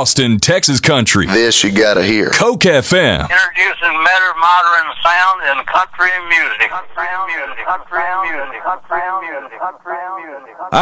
Austin, Texas country. This you gotta hear. Coke FM. Introducing better modern sound in country music. Country music. Country music. Country music. Country music.